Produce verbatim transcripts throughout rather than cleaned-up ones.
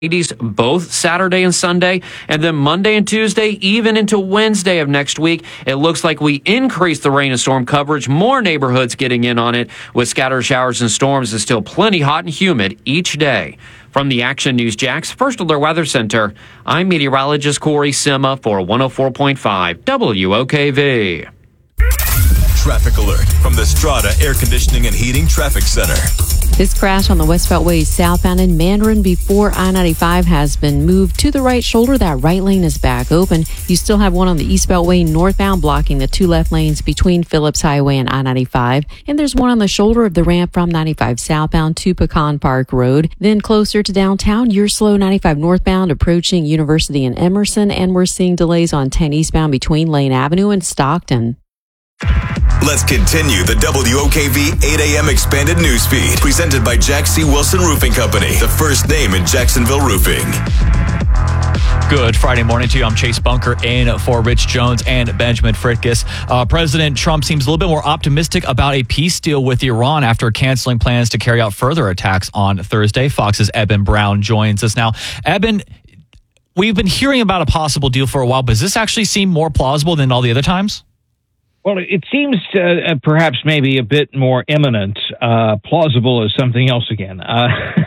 eighties both Saturday and Sunday, and then Monday and Tuesday, even into Wednesday of next week. It looks like we increase the rain and storm coverage, more neighborhoods getting in on it with scattered showers and storms. It's still plenty hot and humid each day. From the Action News Jax First Alert Weather Center, I'm meteorologist Corey Sima for one oh four point five W O K V. Traffic alert from the Strata Air Conditioning and Heating Traffic Center. This crash on the West Beltway southbound in Mandarin before I ninety-five has been moved to the right shoulder. That right lane is back open. You still have one on the East Beltway northbound blocking the two left lanes between Phillips Highway and I ninety-five. And there's one on the shoulder of the ramp from ninety-five southbound to Pecan Park Road. Then closer to downtown, you're slow ninety-five northbound approaching University and Emerson. And we're seeing delays on ten eastbound between Lane Avenue and Stockton. Let's continue the W O K V eight a.m. expanded newsfeed presented by Jack C. Wilson Roofing Company, the first name in Jacksonville roofing. Good Friday morning to you. I'm Chase Bunker in for Rich Jones and Benjamin Fritkus. Uh, President Trump seems a little bit more optimistic about a peace deal with Iran after canceling plans to carry out further attacks on Thursday. Fox's Eben Brown joins us now. Eben, we've been hearing about a possible deal for a while, but does this actually seem more plausible than all the other times? Well, it seems uh, perhaps maybe a bit more imminent. Uh, plausible is something else again. Uh,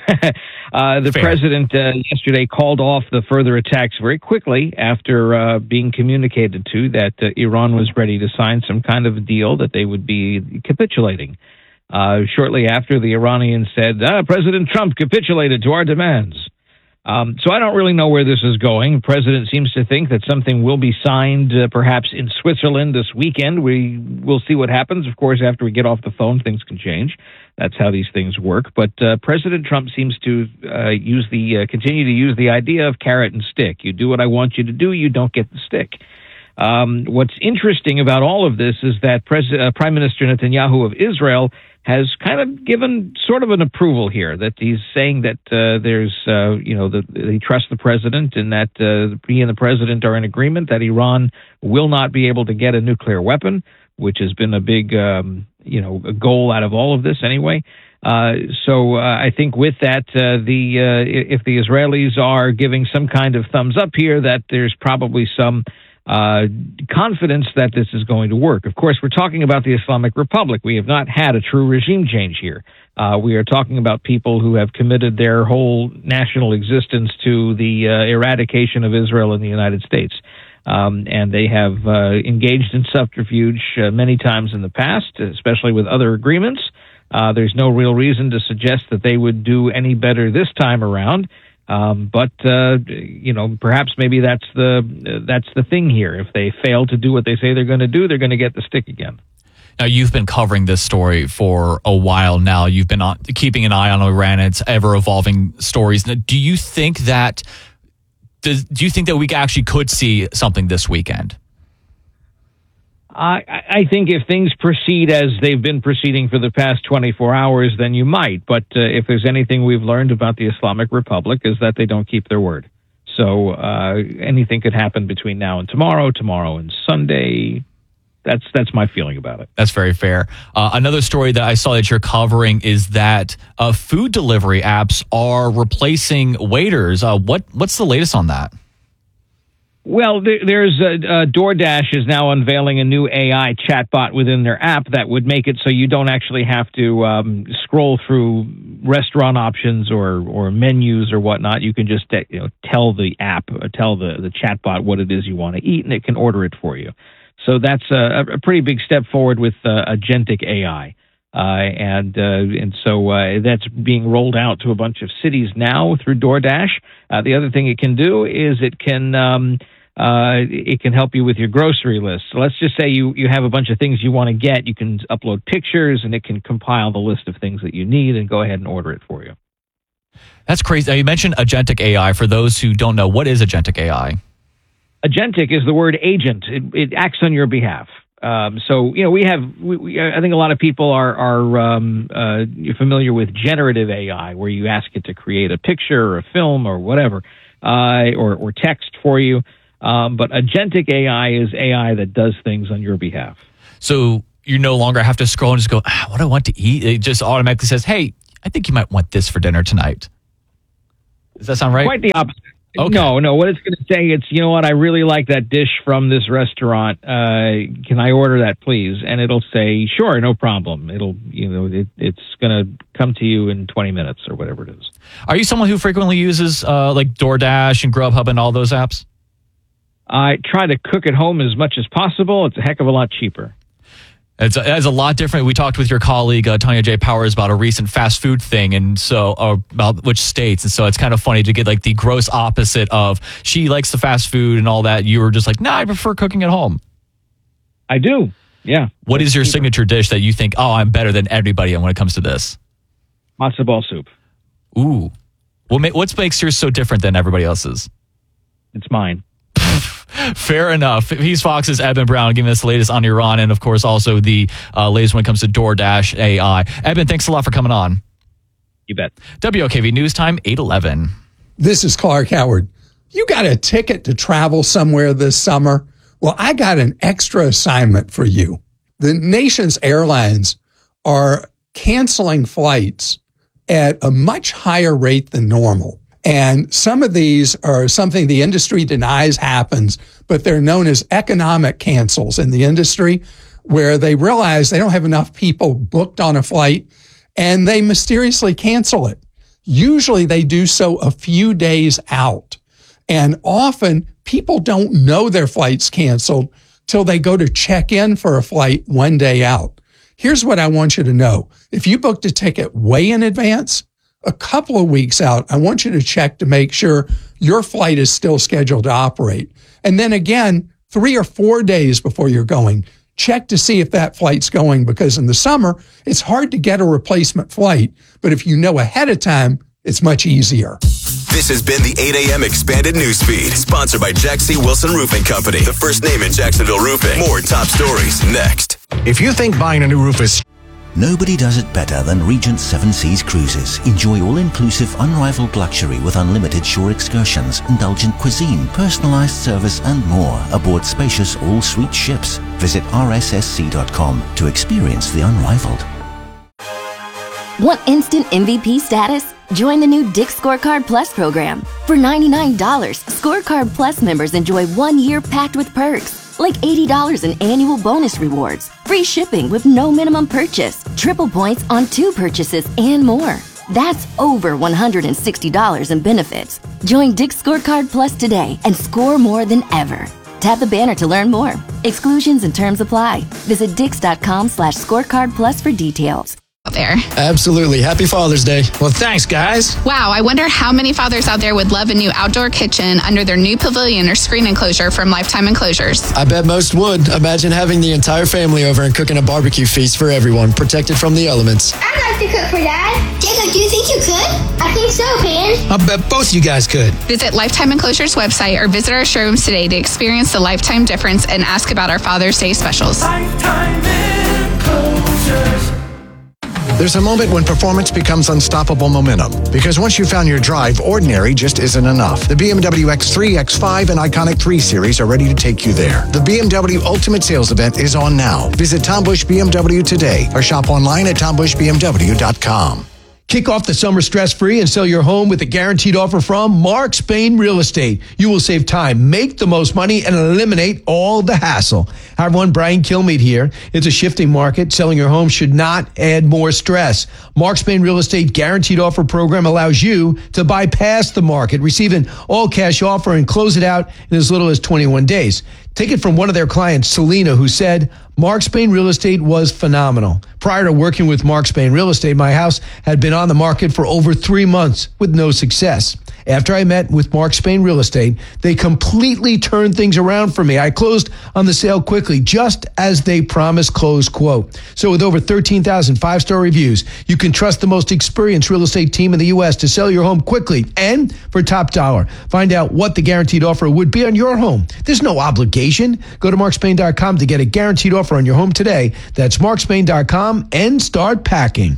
uh, the Fair. president uh, yesterday called off the further attacks very quickly after uh, being communicated to that uh, Iran was ready to sign some kind of a deal that they would be capitulating. Uh, shortly after, the Iranians said, ah, President Trump capitulated to our demands. Um, so I don't really know where this is going. The president seems to think that something will be signed uh, perhaps in Switzerland this weekend. We will see what happens. Of course, after we get off the phone, things can change. That's how these things work. But uh, President Trump seems to uh, use the uh, continue to use the idea of carrot and stick. You do what I want you to do, you don't get the stick. Um, what's interesting about all of this is that Pres- uh, Prime Minister Netanyahu of Israel has kind of given sort of an approval here, that he's saying that uh, there's, uh, you know, that they trust the president and that uh, he and the president are in agreement that Iran will not be able to get a nuclear weapon, which has been a big, um, you know, a goal out of all of this anyway. Uh, so uh, I think with that, uh, the uh, if the Israelis are giving some kind of thumbs up here, that there's probably some Uh, confidence that this is going to work. Of course, we're talking about the Islamic Republic. We have not had a true regime change here. Uh, we are talking about people who have committed their whole national existence to the uh, eradication of Israel in the United States. Um, and they have uh, engaged in subterfuge uh, many times in the past, especially with other agreements. Uh, there's no real reason to suggest that they would do any better this time around. Um, but, uh, you know, perhaps maybe that's the uh, that's the thing here. If they fail to do what they say they're going to do, they're going to get the stick again. Now, you've been covering this story for a while now. You've been on, keeping an eye on Iran and its ever-evolving stories. Now, do you think that does, do you think that we actually could see something this weekend? I, I think if things proceed as they've been proceeding for the past twenty-four hours, then you might. But uh, if there's anything we've learned about the Islamic Republic is that they don't keep their word. So uh, anything could happen between now and tomorrow, tomorrow and Sunday. That's that's my feeling about it. That's very fair. Uh, another story that I saw that you're covering is that uh, food delivery apps are replacing waiters. Uh, what what's the latest on that? Well, there's uh, uh, DoorDash is now unveiling a new A I chatbot within their app that would make it so you don't actually have to um, scroll through restaurant options or, or menus or whatnot. You can just uh, you know tell the app, uh, tell the, the chatbot what it is you want to eat, and it can order it for you. So that's a, a pretty big step forward with uh, Agentic A I. Uh, and uh, and so uh, that's being rolled out to a bunch of cities now through DoorDash. Uh, the other thing it can do is it can um, uh, it can help you with your grocery list. So let's just say you, you have a bunch of things you want to get. You can upload pictures, and it can compile the list of things that you need and go ahead and order it for you. That's crazy. Now, you mentioned Agentic A I. For those who don't know, what is Agentic A I? Agentic is the word agent. It, it acts on your behalf. Um, so, you know, we have, we, we, I think a lot of people are, are um, uh, you're familiar with generative A I, where you ask it to create a picture or a film or whatever, uh, or, or text for you. Um, but Agentic A I is A I that does things on your behalf. So you no longer have to scroll and just go, ah, what do I want to eat? It just automatically says, hey, I think you might want this for dinner tonight. Does that sound right? Quite the opposite. Okay. No, no. What it's going to say, it's, you know what, I really like that dish from this restaurant. Uh, can I order that, please? And it'll say, sure, no problem. It'll, you know, it, it's going to come to you in twenty minutes or whatever it is. Are you someone who frequently uses uh, like DoorDash and Grubhub and all those apps? I try to cook at home as much as possible. It's a heck of a lot cheaper. It's a, it's a lot different. We talked with your colleague, uh, Tanya J. Powers, about a recent fast food thing, and so uh, about which states. And so it's kind of funny to get like the gross opposite of she likes the fast food and all that. You were just like, nah, I prefer cooking at home. I do. Yeah. What is your signature dish that you think, oh, I'm better than everybody when it comes to this? Matzo ball soup. Ooh. What, ma- what makes yours so different than everybody else's? It's mine. Fair enough. He's Fox's Eben Brown, giving us the latest on Iran, and of course also the uh, latest when it comes to DoorDash A I. Eben, thanks a lot for coming on. You bet. W O K V News Time, eight eleven. This is Clark Howard. You got a ticket to travel somewhere this summer? Well, I got an extra assignment for you. The nation's airlines are canceling flights at a much higher rate than normal. And some of these are something the industry denies happens, but they're known as economic cancels in the industry, where they realize they don't have enough people booked on a flight and they mysteriously cancel it. Usually they do so a few days out. And often people don't know their flight's canceled till they go to check in for a flight one day out. Here's what I want you to know. If you booked a ticket way in advance, a couple of weeks out, I want you to check to make sure your flight is still scheduled to operate. And then again, three or four days before you're going, check to see if that flight's going, because in the summer, it's hard to get a replacement flight. But if you know ahead of time, it's much easier. This has been the eight a.m. Expanded Newsfeed, sponsored by Jack C. Wilson Roofing Company, the first name in Jacksonville roofing. More top stories next. If you think buying a new roof is... Nobody does it better than Regent Seven Seas Cruises. Enjoy all-inclusive, unrivaled luxury with unlimited shore excursions, indulgent cuisine, personalized service, and more aboard spacious all-suite ships. Visit r s s c dot com to experience the unrivaled. Want instant M V P status? Join the new Dick's Scorecard Plus program. For ninety-nine dollars, Scorecard Plus members enjoy one year packed with perks, like eighty dollars in annual bonus rewards, free shipping with no minimum purchase, triple points on two purchases, and more. That's over one hundred sixty dollars in benefits. Join Dick's Scorecard Plus today and score more than ever. Tap the banner to learn more. Exclusions and terms apply. Visit dix.com slash scorecard plus for details. There. Absolutely. Happy Father's Day. Well, thanks, guys. Wow, I wonder how many fathers out there would love a new outdoor kitchen under their new pavilion or screen enclosure from Lifetime Enclosures. I bet most would. Imagine having the entire family over and cooking a barbecue feast for everyone, protected from the elements. I'd like to cook for Dad. Jacob, do you think you could? I think so, Pan. I bet both you guys could. Visit Lifetime Enclosures website or visit our showrooms today to experience the Lifetime difference and ask about our Father's Day specials. Lifetime Enclosures. There's a moment when performance becomes unstoppable momentum. Because once you've found your drive, ordinary just isn't enough. The B M W X three, X five, and Iconic three Series are ready to take you there. The B M W Ultimate Sales Event is on now. Visit Tom Bush B M W today or shop online at tom bush b m w dot com. Kick off the summer stress-free and sell your home with a guaranteed offer from Mark Spain Real Estate. You will save time, make the most money, and eliminate all the hassle. Hi, everyone. Brian Kilmeade here. It's a shifting market. Selling your home should not add more stress. Mark Spain Real Estate guaranteed offer program allows you to bypass the market, receive an all-cash offer, and close it out in as little as twenty-one days. Take it from one of their clients, Selena, who said, Mark Spain Real Estate was phenomenal. Prior to working with Mark Spain Real Estate, my house had been on the market for over three months with no success. After I met with Mark Spain Real Estate, they completely turned things around for me. I closed on the sale quickly, just as they promised, close quote. So with over thirteen thousand five-star reviews, you can trust the most experienced real estate team in the U S to sell your home quickly and for top dollar. Find out what the guaranteed offer would be on your home. There's no obligation. Go to mark spain dot com to get a guaranteed offer on your home today. That's mark spain dot com and start packing.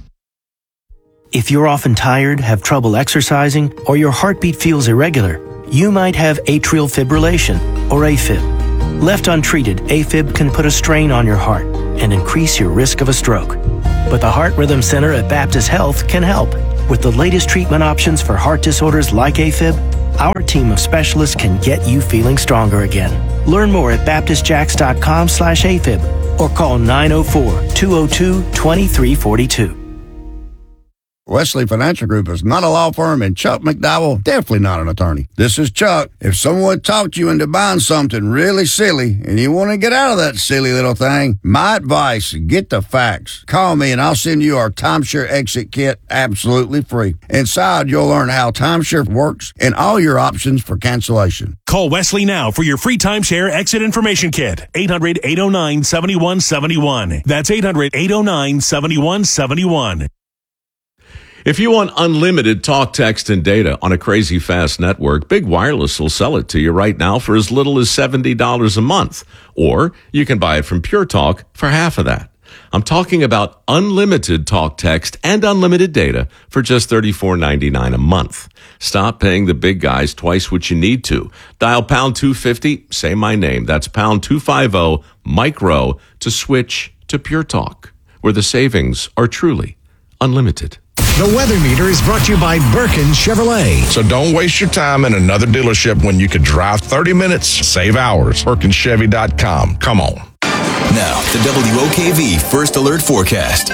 If you're often tired, have trouble exercising, or your heartbeat feels irregular, you might have atrial fibrillation, or AFib. Left untreated, AFib can put a strain on your heart and increase your risk of a stroke. But the Heart Rhythm Center at Baptist Health can help. With the latest treatment options for heart disorders like AFib, our team of specialists can get you feeling stronger again. Learn more at baptistjacks.com slash AFib or call nine oh four, two oh two, two three four two. Wesley Financial Group is not a law firm, and Chuck McDowell definitely not an attorney. This is Chuck. If someone talked you into buying something really silly and you want to get out of that silly little thing, my advice, get the facts. Call me and I'll send you our timeshare exit kit absolutely free. Inside, you'll learn how timeshare works and all your options for cancellation. Call Wesley now for your free timeshare exit information kit. eight hundred, eight oh nine, seven one seven one. That's eight hundred, eight oh nine, seven one seven one. If you want unlimited talk, text, and data on a crazy fast network, Big Wireless will sell it to you right now for as little as seventy dollars a month. Or you can buy it from Pure Talk for half of that. I'm talking about unlimited talk, text, and unlimited data for just thirty-four ninety-nine a month. Stop paying the big guys twice what you need to. Dial pound two fifty, say my name. That's pound two fifty, micro, to switch to Pure Talk, where the savings are truly unlimited. The Weather Meter is brought to you by Birkin Chevrolet. So don't waste your time in another dealership when you could drive thirty minutes, save hours. Birkin Chevy dot com. Come on. Now, the W O K V First Alert Forecast.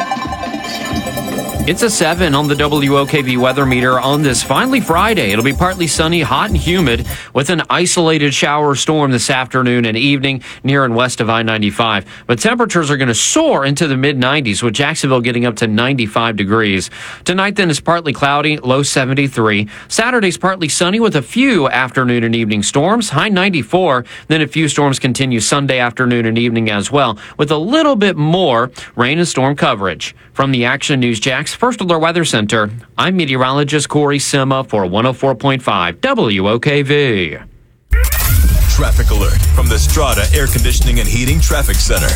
It's a seven on the W O K V weather meter on this finally Friday. It'll be partly sunny, hot and humid with an isolated shower storm this afternoon and evening near and west of I ninety-five. But temperatures are going to soar into the mid nineties with Jacksonville getting up to ninety-five degrees. Tonight then is partly cloudy, low seventy-three. Saturday's partly sunny with a few afternoon and evening storms, high ninety-four. Then a few storms continue Sunday afternoon and evening as well with a little bit more rain and storm coverage. From the Action News Jax First Alert Weather Center, I'm meteorologist Corey Sima for one oh four point five W O K V. Traffic alert from the Strata Air Conditioning and Heating Traffic Center.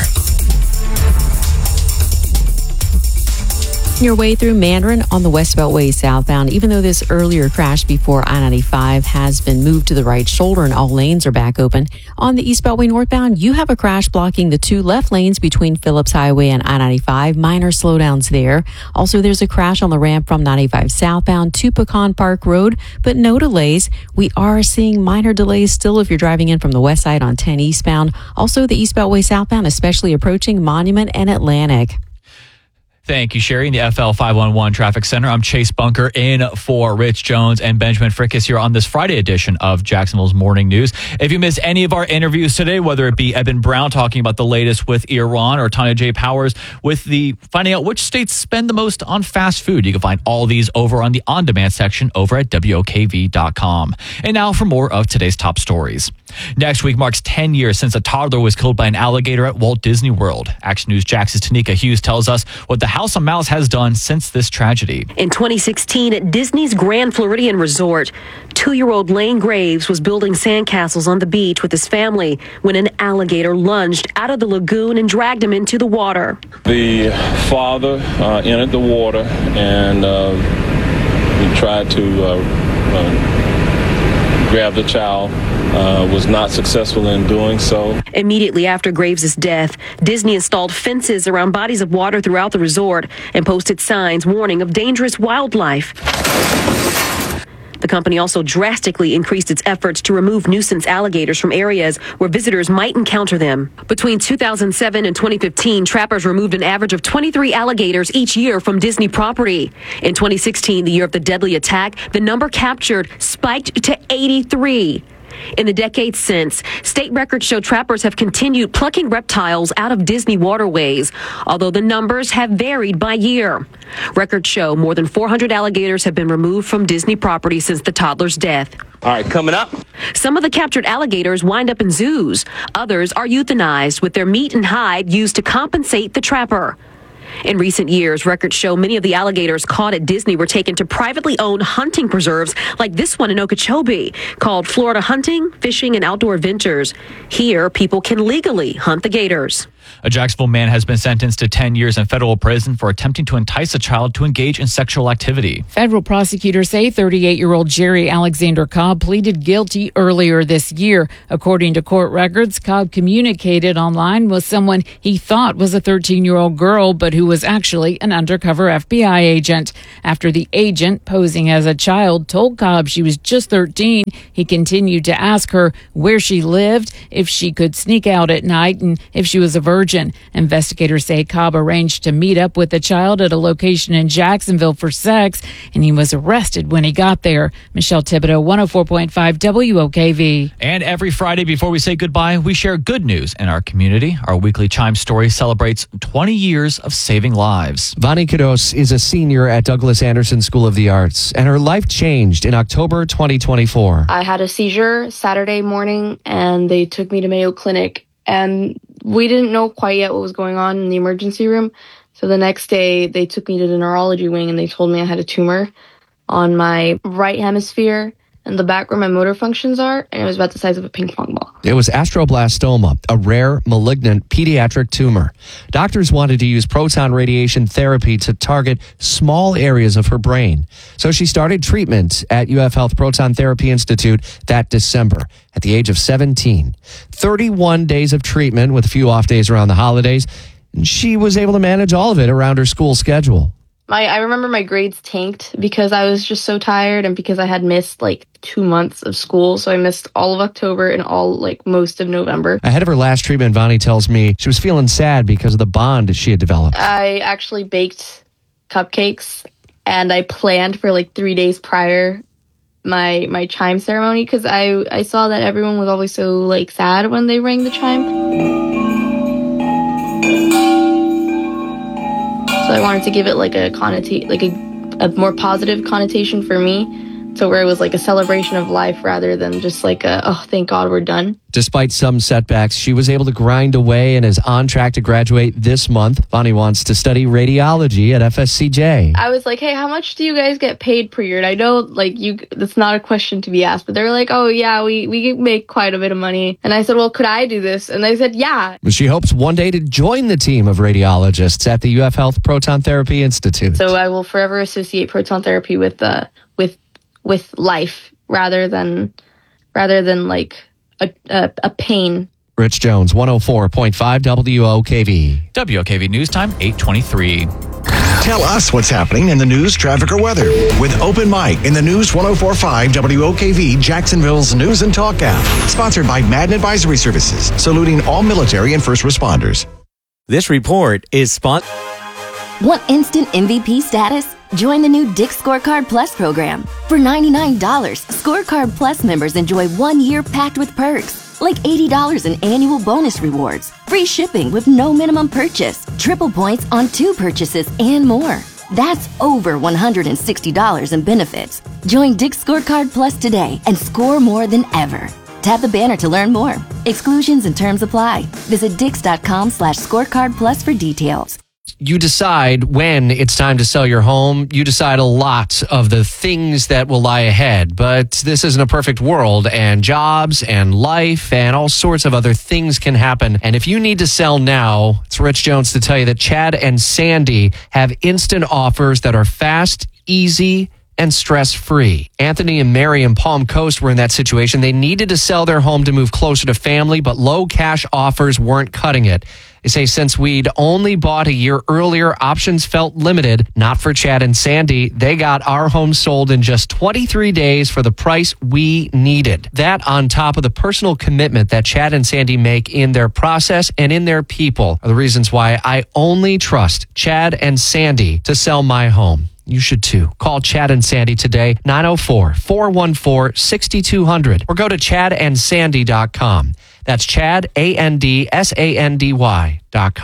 Your way through Mandarin on the West Beltway southbound, even though this earlier crash before I ninety-five has been moved to the right shoulder and all lanes are back open. On the East Beltway northbound, you have a crash blocking the two left lanes between Phillips Highway and I ninety-five. Minor slowdowns there. Also, there's a crash on the ramp from ninety-five southbound to Pecan Park Road, but no delays. We are seeing minor delays still if you're driving in from the west side on ten eastbound. Also, the East Beltway southbound, especially approaching Monument and Atlantic. Thank you, Sherry, in the F L five one one Traffic Center. I'm Chase Bunker in for Rich Jones and Benjamin Frickus here on this Friday edition of Jacksonville's Morning News. If you missed any of our interviews today, whether it be Eben Brown talking about the latest with Iran or Tanya J. Powers with the finding out which states spend the most on fast food, you can find all these over on the on-demand section over at W O K V dot com. And now for more of today's top stories. Next week marks ten years since a toddler was killed by an alligator at Walt Disney World. Action News Jax's Tanika Hughes tells us what the House on Mouse has done since this tragedy. In twenty sixteen, at Disney's Grand Floridian Resort, two-year-old Lane Graves was building sandcastles on the beach with his family when an alligator lunged out of the lagoon and dragged him into the water. The father uh, entered the water and uh, he tried to uh, uh, grab the child. Uh, was not successful in doing so. Immediately after Graves' death, Disney installed fences around bodies of water throughout the resort and posted signs warning of dangerous wildlife. The company also drastically increased its efforts to remove nuisance alligators from areas where visitors might encounter them. Between two thousand seven and twenty fifteen, trappers removed an average of twenty-three alligators each year from Disney property. In twenty sixteen, the year of the deadly attack, the number captured spiked to eighty-three. In the decades since, state records show trappers have continued plucking reptiles out of Disney waterways, although the numbers have varied by year. Records show more than four hundred alligators have been removed from Disney property since the toddler's death. All right, coming up. Some of the captured alligators wind up in zoos. Others are euthanized with their meat and hide used to compensate the trapper. In recent years, records show many of the alligators caught at Disney were taken to privately owned hunting preserves like this one in Okeechobee, called Florida Hunting, Fishing, and Outdoor Ventures. Here, people can legally hunt the gators. A Jacksonville man has been sentenced to ten years in federal prison for attempting to entice a child to engage in sexual activity. Federal prosecutors say thirty-eight-year-old Jerry Alexander Cobb pleaded guilty earlier this year. According to court records, Cobb communicated online with someone he thought was a thirteen-year-old girl, but who was actually an undercover F B I agent. After the agent, posing as a child, told Cobb she was just thirteen, he continued to ask her where she lived, if she could sneak out at night, and if she was a virgin. Investigators say Cobb arranged to meet up with the child at a location in Jacksonville for sex, and he was arrested when he got there. Michelle Thibodeau, one oh four point five W O K V. And every Friday before we say goodbye, we share good news in our community. Our weekly Chime story celebrates twenty years of saving lives. Vani Kados is a senior at Douglas Anderson School of the Arts, and her life changed in October twenty twenty-four. I had a seizure Saturday morning, and they took me to Mayo Clinic, and we didn't know quite yet what was going on in the emergency room. So the next day, they took me to the neurology wing, and they told me I had a tumor on my right hemisphere and the back where my motor functions are, and it was about the size of a ping pong ball. It was astroblastoma, a rare malignant pediatric tumor. Doctors wanted to use proton radiation therapy to target small areas of her brain. So she started treatment at U F Health Proton Therapy Institute that December at the age of seventeen. thirty-one days of treatment with a few off days around the holidays. And she was able to manage all of it around her school schedule. My, I remember my grades tanked because I was just so tired and because I had missed like two months of school. So I missed all of October and all like most of November. Ahead of her last treatment, Vani tells me she was feeling sad because of the bond she had developed. I actually baked cupcakes and I planned for like three days prior my my chime ceremony because I, I saw that everyone was always so like sad when they rang the chime. So I wanted to give it like a connotation, like a, a more positive connotation for me, to where it was like a celebration of life rather than just like a, oh, thank God we're done. Despite some setbacks, she was able to grind away and is on track to graduate this month. Vani wants to study radiology at F S C J. I was like, hey, how much do you guys get paid per year? And I know like you, that's not a question to be asked, but they were like, oh yeah, we, we make quite a bit of money. And I said, well, could I do this? And they said, yeah. She hopes one day to join the team of radiologists at the U F Health Proton Therapy Institute. So I will forever associate proton therapy with, uh, with, with life rather than, rather than like, A, a, a pain. Rich Jones, one oh four point five W O K V. W O K V News Time, eight twenty-three. Tell us what's happening in the news, traffic, or weather with Open Mic in the News one oh four point five W O K V, Jacksonville's News and Talk app. Sponsored by Madden Advisory Services, saluting all military and first responders. This report is sponsored. Want instant M V P status? Join the new Dick's Scorecard Plus program. For ninety-nine dollars, Scorecard Plus members enjoy one year packed with perks, like eighty dollars in annual bonus rewards, free shipping with no minimum purchase, triple points on two purchases, and more. That's over one hundred sixty dollars in benefits. Join Dick's Scorecard Plus today and score more than ever. Tap the banner to learn more. Exclusions and terms apply. Visit dix.com slash scorecard plus for details. You decide when it's time to sell your home. You decide a lot of the things that will lie ahead. But this isn't a perfect world, and jobs and life and all sorts of other things can happen. And if you need to sell now, it's Rich Jones to tell you that Chad and Sandy have instant offers that are fast, easy, and stress-free. Anthony and Mary in Palm Coast were in that situation. They needed to sell their home to move closer to family, but low cash offers weren't cutting it. They say since we'd only bought a year earlier, options felt limited. Not for Chad and Sandy. They got our home sold in just twenty-three days for the price we needed. That on top of the personal commitment that Chad and Sandy make in their process and in their people are the reasons why I only trust Chad and Sandy to sell my home. You should too. Call Chad and Sandy today, nine oh four, four one four, six two zero zero, or go to chad and sandy dot com. That's Chad, A N D S A N D Y dot com.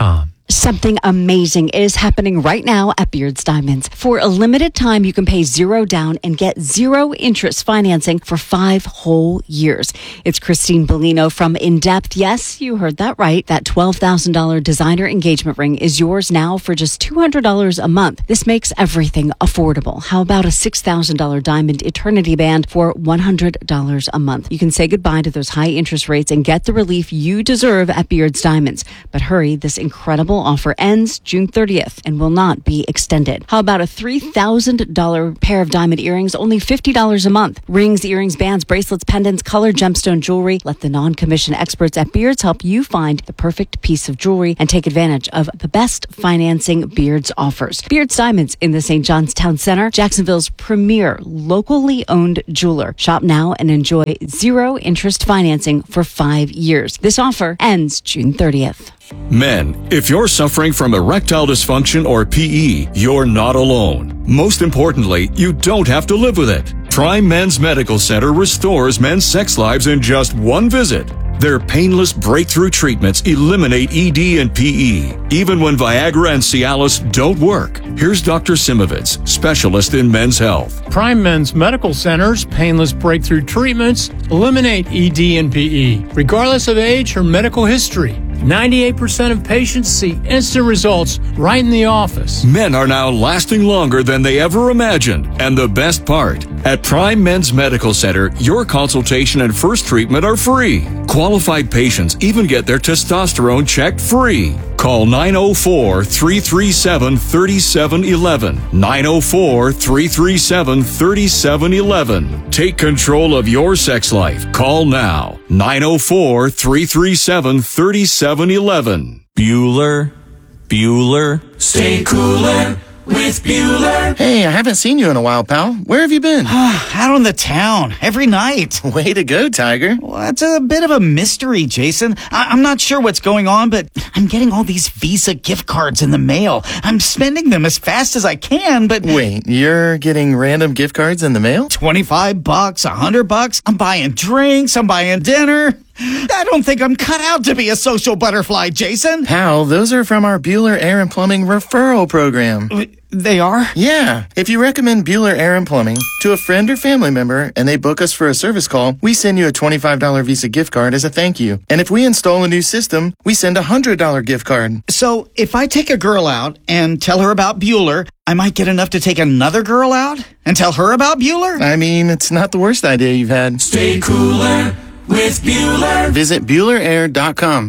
Something amazing is happening right now at Beards Diamonds. For a limited time, you can pay zero down and get zero interest financing for five whole years. It's Christine Bellino from In Depth. Yes, you heard that right. That twelve thousand dollars designer engagement ring is yours now for just two hundred dollars a month. This makes everything affordable. How about a six thousand dollars diamond eternity band for one hundred dollars a month? You can say goodbye to those high interest rates and get the relief you deserve at Beards Diamonds. But hurry, this incredible offer ends June thirtieth and will not be extended. How about a three thousand dollars pair of diamond earrings, only fifty dollars a month? Rings, earrings, bands, bracelets, pendants, colored gemstone jewelry. Let the non-commissioned experts at Beards help you find the perfect piece of jewelry and take advantage of the best financing Beards offers. Beards Diamonds in the Saint John's Town Center, Jacksonville's premier locally owned jeweler. Shop now and enjoy zero interest financing for five years. This offer ends June thirtieth. Men, if you're suffering from erectile dysfunction or P E, you're not alone. Most importantly, you don't have to live with it. Prime Men's Medical Center restores men's sex lives in just one visit. Their painless breakthrough treatments eliminate E D and P E, even when Viagra and Cialis don't work. Here's Doctor Simovitz, specialist in men's health. Prime Men's Medical Center's painless breakthrough treatments eliminate E D and P E, regardless of age or medical history. ninety-eight percent of patients see instant results right in the office. Men are now lasting longer than they ever imagined. And the best part, at Prime Men's Medical Center, your consultation and first treatment are free. Qualified patients even get their testosterone checked free. Call nine oh four, three three seven, three seven one one. nine oh four, three three seven, three seven one one. Take control of your sex life. Call now. nine oh four, three three seven, three seven one one. Bueller, Bueller. Stay cooler with Bueller. Hey, I haven't seen you in a while, pal. Where have you been? Out on the town, every night. Way to go, Tiger. Well, it's a bit of a mystery, Jason. I- I'm not sure what's going on, but I'm getting all these Visa gift cards in the mail. I'm spending them as fast as I can, but... Wait, you're getting random gift cards in the mail? twenty-five bucks, one hundred bucks. I'm buying drinks, I'm buying dinner. I don't think I'm cut out to be a social butterfly, Jason. Pal, those are from our Bueller Air and Plumbing referral program. They are? Yeah. If you recommend Bueller Air and Plumbing to a friend or family member and they book us for a service call, we send you a twenty-five dollars Visa gift card as a thank you. And if we install a new system, we send a one hundred dollars gift card. So if I take a girl out and tell her about Bueller, I might get enough to take another girl out and tell her about Bueller? I mean, it's not the worst idea you've had. Stay cooler with Bueller. Visit Bueller Air dot com.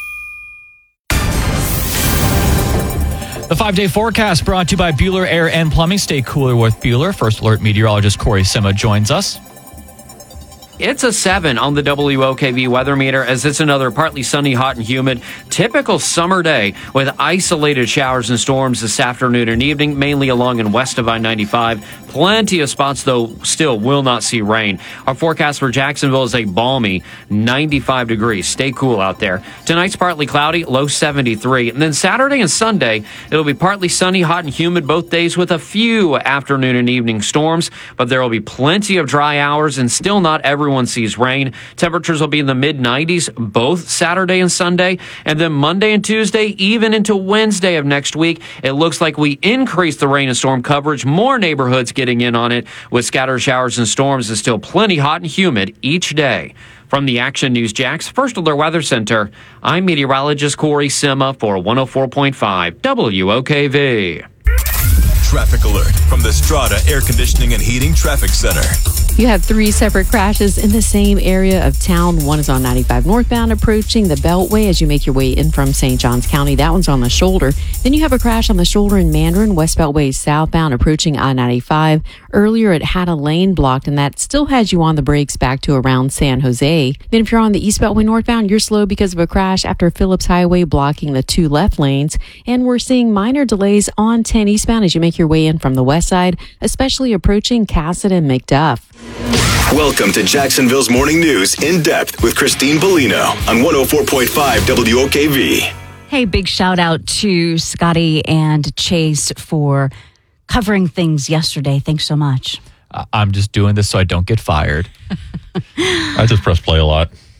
The five-day forecast brought to you by Bueller Air and Plumbing. Stay cooler with Bueller. First Alert meteorologist Corey Sima joins us. It's a seven on the W O K V weather meter as it's another partly sunny, hot, and humid, typical summer day with isolated showers and storms this afternoon and evening, mainly along and west of I ninety-five. Plenty of spots, though, still will not see rain. Our forecast for Jacksonville is a balmy ninety-five degrees. Stay cool out there. Tonight's partly cloudy, low seventy-three. And then Saturday and Sunday, it'll be partly sunny, hot, and humid both days with a few afternoon and evening storms, but there will be plenty of dry hours and still not every Everyone sees rain. Temperatures will be in the mid nineties both Saturday and Sunday. And then Monday and Tuesday, even into Wednesday of next week, it looks like we increase the rain and storm coverage. More neighborhoods getting in on it with scattered showers and storms and still plenty hot and humid each day. From the Action News Jax First Alert Weather Center, I'm meteorologist Corey Sima for one oh four point five W O K V. Traffic alert from the Strata Air Conditioning and Heating Traffic Center. You have three separate crashes in the same area of town. One is on ninety-five northbound approaching the Beltway as you make your way in from Saint Johns County. That one's on the shoulder. Then you have a crash on the shoulder in Mandarin, West Beltway southbound approaching I ninety-five. Earlier it had a lane blocked and that still has you on the brakes back to around San Jose. Then if you're on the East Beltway northbound, you're slow because of a crash after Phillips Highway blocking the two left lanes. And we're seeing minor delays on ten eastbound as you make your way in from the west side, especially approaching Cassett and McDuff. Welcome to Jacksonville's Morning News In Depth with Christine Bellino on one oh four point five W O K V. Hey, big shout out to Scotty and Chase for covering things yesterday. Thanks so much. Uh, I'm just doing this so I don't get fired. I just press play a lot.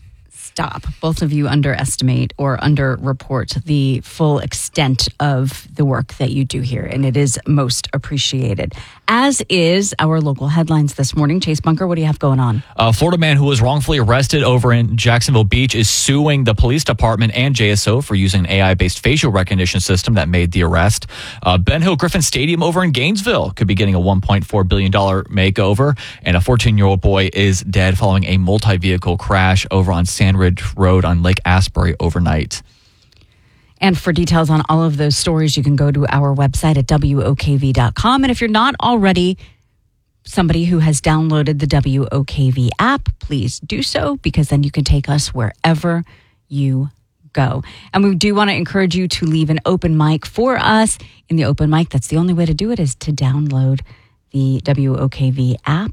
Stop. Both of you underestimate or underreport the full extent of the work that you do here, and it is most appreciated. As is our local headlines this morning. Chase Bunker, what do you have going on? A Florida man who was wrongfully arrested over in Jacksonville Beach is suing the police department and J S O for using an A I-based facial recognition system that made the arrest. Uh, Ben Hill Griffin Stadium over in Gainesville could be getting a one point four billion dollars makeover, and a fourteen-year-old boy is dead following a multi-vehicle crash over on Sandridge Road on Lake Asbury overnight. And for details on all of those stories, you can go to our website at W O K V dot com. And if you're not already somebody who has downloaded the W O K V app, please do so, because then you can take us wherever you go. And we do want to encourage you to leave an open mic for us in the open mic. That's the only way to do it, is to download the W O K V app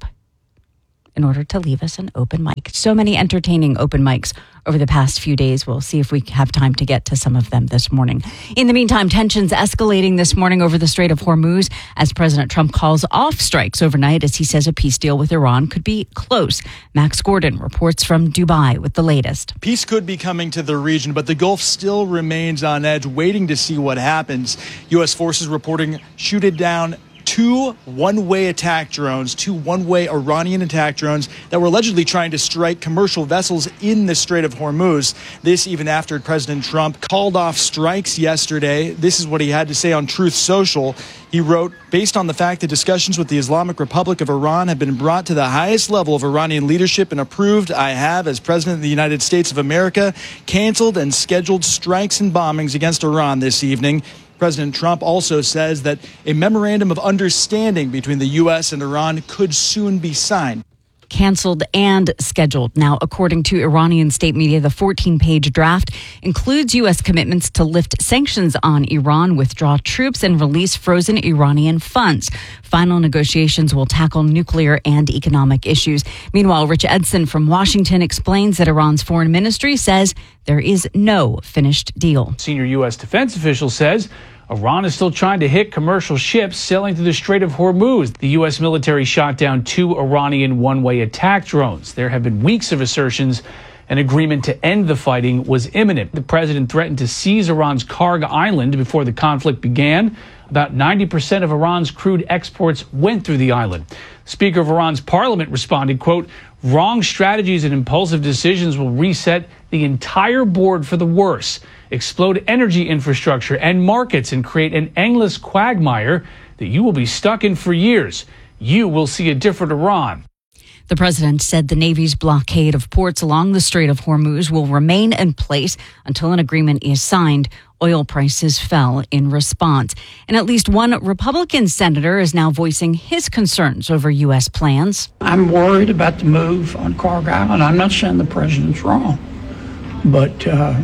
in order to leave us an open mic. So many entertaining open mics over the past few days. We'll see if we have time to get to some of them this morning. In the meantime, tensions escalating this morning over the Strait of Hormuz as President Trump calls off strikes overnight as he says a peace deal with Iran could be close. Max Gordon reports from Dubai with the latest. Peace could be coming to the region, but the Gulf still remains on edge, waiting to see what happens. U S forces reporting shooting down two one-way attack drones, two one-way Iranian attack drones that were allegedly trying to strike commercial vessels in the Strait of Hormuz. This even after President Trump called off strikes yesterday. This is what he had to say on Truth Social. He wrote, based on the fact that discussions with the Islamic Republic of Iran have been brought to the highest level of Iranian leadership and approved, I have, as President of the United States of America, canceled and scheduled strikes and bombings against Iran this evening. President Trump also says that a memorandum of understanding between the U S and Iran could soon be signed. Canceled and scheduled. Now, according to Iranian state media, the fourteen-page draft includes U S commitments to lift sanctions on Iran, withdraw troops, and release frozen Iranian funds. Final negotiations will tackle nuclear and economic issues. Meanwhile, Rich Edson from Washington explains that Iran's foreign ministry says there is no finished deal. Senior U S defense official says Iran is still trying to hit commercial ships sailing through the Strait of Hormuz. The U S military shot down two Iranian one-way attack drones. There have been weeks of assertions an agreement to end the fighting was imminent. The president threatened to seize Iran's Karg Island before the conflict began. About ninety percent of Iran's crude exports went through the island. Speaker of Iran's parliament responded, quote, wrong strategies and impulsive decisions will reset the entire board for the worse, explode energy infrastructure and markets, and create an endless quagmire that you will be stuck in for years. You will see a different Iran. The president said the Navy's blockade of ports along the Strait of Hormuz will remain in place until an agreement is signed. Oil prices fell in response. And at least one Republican senator is now voicing his concerns over U S plans. I'm worried about the move on Karg Island. I'm not saying the president's wrong, but uh,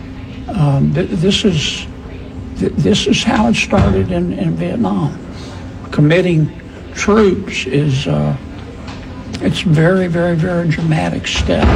um, th- this is th- this is how it started in, in Vietnam. Committing troops is uh, it's very, very, very dramatic step.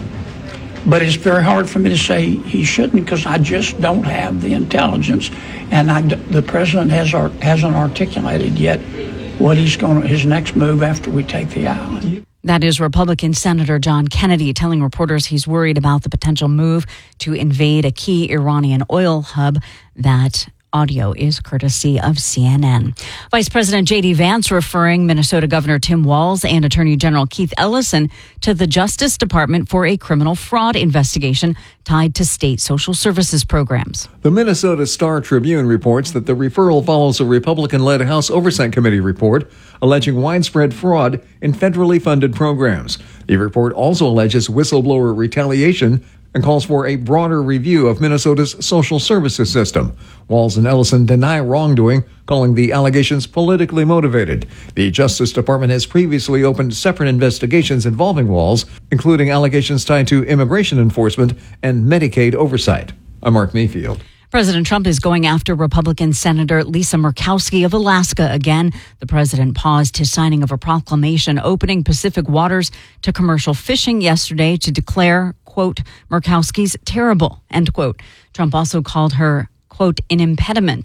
But it's very hard for me to say he shouldn't, because I just don't have the intelligence, and I, the president has hasn't articulated yet what he's going to, his next move after we take the island. That is Republican Senator John Kennedy telling reporters he's worried about the potential move to invade a key Iranian oil hub. That audio is courtesy of C N N. Vice President J D Vance referring Minnesota Governor Tim Walz and Attorney General Keith Ellison to the Justice Department for a criminal fraud investigation tied to state social services programs. The Minnesota Star Tribune reports that the referral follows a Republican-led House Oversight Committee report alleging widespread fraud in federally funded programs. The report also alleges whistleblower retaliation and calls for a broader review of Minnesota's social services system. Walz and Ellison deny wrongdoing, calling the allegations politically motivated. The Justice Department has previously opened separate investigations involving Walz, including allegations tied to immigration enforcement and Medicaid oversight. I'm Mark Mayfield. President Trump is going after Republican Senator Lisa Murkowski of Alaska again. The president paused his signing of a proclamation opening Pacific waters to commercial fishing yesterday to declare, quote, Murkowski's terrible, end quote. Trump also called her, quote, an impediment.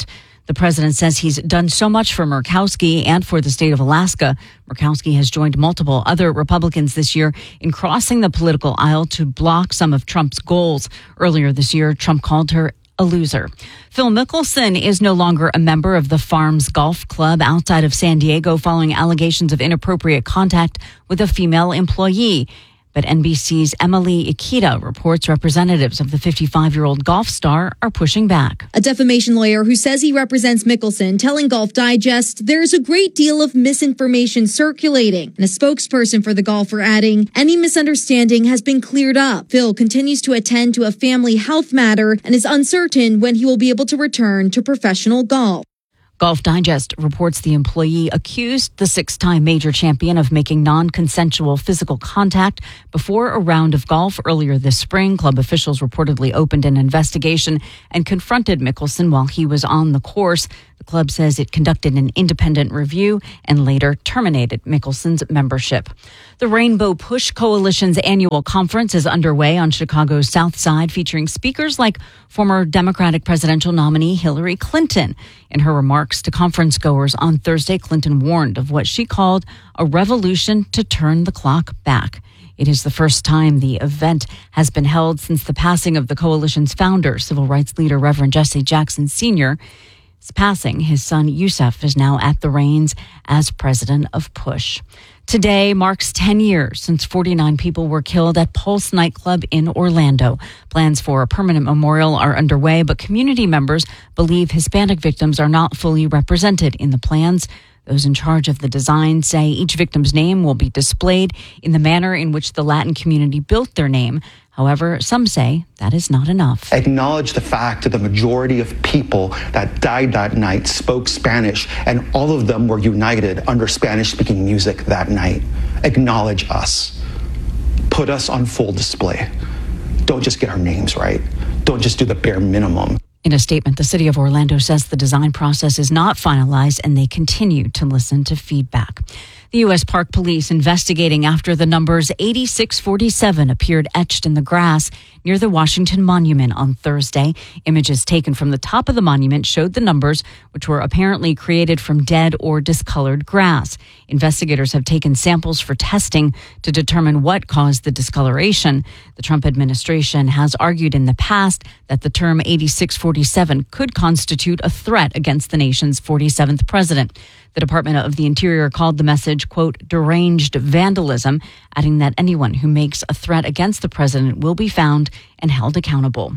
The president says he's done so much for Murkowski and for the state of Alaska. Murkowski has joined multiple other Republicans this year in crossing the political aisle to block some of Trump's goals. Earlier this year, Trump called her a loser. Phil Mickelson is no longer a member of the Farms Golf Club outside of San Diego following allegations of inappropriate contact with a female employee. But N B C's Emily Ikeda reports representatives of the fifty-five-year-old golf star are pushing back. A defamation lawyer who says he represents Mickelson telling Golf Digest there's a great deal of misinformation circulating, and a spokesperson for the golfer adding any misunderstanding has been cleared up. Phil continues to attend to a family health matter and is uncertain when he will be able to return to professional golf. Golf Digest reports the employee accused the six-time major champion of making non-consensual physical contact before a round of golf earlier this spring. Club officials reportedly opened an investigation and confronted Mickelson while he was on the course. The club says it conducted an independent review and later terminated Mickelson's membership. The Rainbow Push Coalition's annual conference is underway on Chicago's South Side, featuring speakers like former Democratic presidential nominee Hillary Clinton. In her remarks to conference goers on Thursday, Clinton warned of what she called a revolution to turn the clock back. It is the first time the event has been held since the passing of the coalition's founder, civil rights leader Reverend Jesse Jackson Senior His passing, his son Yusef is now at the reins as president of Push. Today marks ten years since forty-nine people were killed at Pulse nightclub in Orlando. Plans for a permanent memorial are underway, but community members believe Hispanic victims are not fully represented in the plans. Those in charge of the design say each victim's name will be displayed in the manner in which the Latin community built their name. However, some say that is not enough. Acknowledge the fact that the majority of people that died that night spoke Spanish, and all of them were united under Spanish-speaking music that night. Acknowledge us. Put us on full display. Don't just get our names right. Don't just do the bare minimum. In a statement, the city of Orlando says the design process is not finalized and they continue to listen to feedback. The U S Park Police investigating after the numbers eighty-six forty-seven appeared etched in the grass near the Washington Monument on Thursday. Images taken from the top of the monument showed the numbers, which were apparently created from dead or discolored grass. Investigators have taken samples for testing to determine what caused the discoloration. The Trump administration has argued in the past that the term eighty-six forty-seven could constitute a threat against the nation's forty-seventh president. The Department of the Interior called the message, quote, deranged vandalism, adding that anyone who makes a threat against the president will be found and held accountable.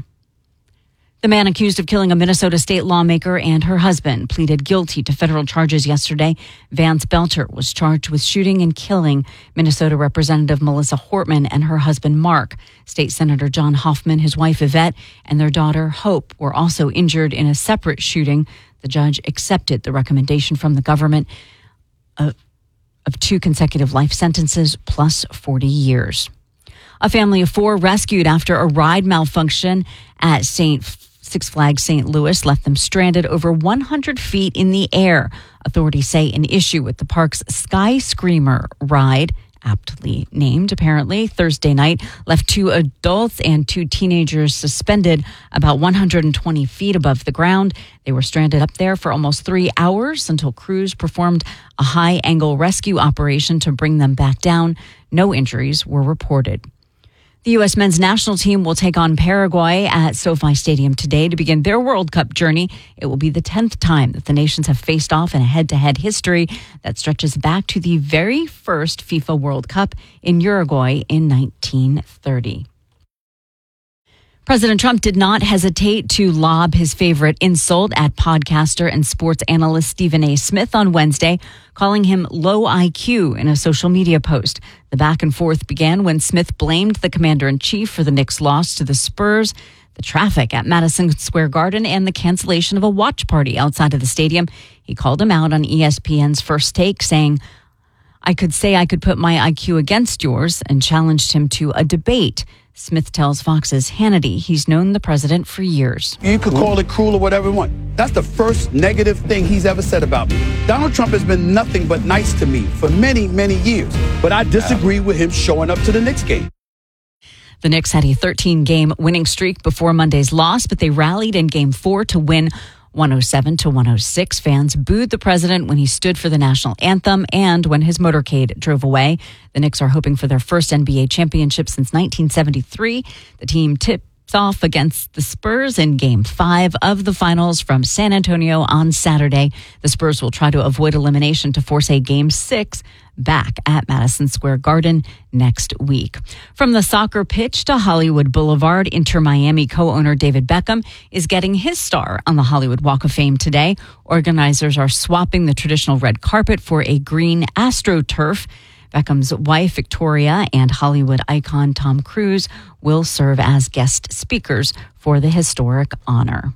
The man accused of killing a Minnesota state lawmaker and her husband pleaded guilty to federal charges yesterday. Vance Belcher was charged with shooting and killing Minnesota Representative Melissa Hortman and her husband Mark. State Senator John Hoffman, his wife Yvette, and their daughter Hope were also injured in a separate shooting. The judge accepted the recommendation from the government of, of two consecutive life sentences plus forty years. A family of four rescued after a ride malfunction at Saint Six Flags Saint Louis left them stranded over one hundred feet in the air. Authorities say an issue with the park's Sky Screamer ride, aptly named apparently, Thursday night, left two adults and two teenagers suspended about one hundred twenty feet above the ground. They were stranded up there for almost three hours until crews performed a high-angle rescue operation to bring them back down. No injuries were reported. The U S men's national team will take on Paraguay at SoFi Stadium today to begin their World Cup journey. It will be the tenth time that the nations have faced off in a head-to-head history that stretches back to the very first FIFA World Cup in Uruguay in nineteen thirty. President Trump did not hesitate to lob his favorite insult at podcaster and sports analyst Stephen A. Smith on Wednesday, calling him low I Q in a social media post. The back and forth began when Smith blamed the commander-in-chief for the Knicks' loss to the Spurs, the traffic at Madison Square Garden, and the cancellation of a watch party outside of the stadium. He called him out on E S P N's First Take, saying, "I could say I could put my I Q against yours," and challenged him to a debate. Smith tells Fox's Hannity he's known the president for years. You could call it cruel or whatever you want. That's the first negative thing he's ever said about me. Donald Trump has been nothing but nice to me for many, many years. But I disagree with him showing up to the Knicks game. The Knicks had a thirteen-game winning streak before Monday's loss, but they rallied in Game four to win one oh seven to one oh six, fans booed the president when he stood for the national anthem and when his motorcade drove away. The Knicks are hoping for their first N B A championship since nineteen seventy-three. The team tipped off against the Spurs in Game five of the finals from San Antonio on Saturday. The Spurs will try to avoid elimination to force a Game six back at Madison Square Garden next week. From the soccer pitch to Hollywood Boulevard, Inter Miami co-owner David Beckham is getting his star on the Hollywood Walk of Fame today. Organizers are swapping the traditional red carpet for a green AstroTurf. Beckham's wife, Victoria, and Hollywood icon Tom Cruise will serve as guest speakers for the historic honor.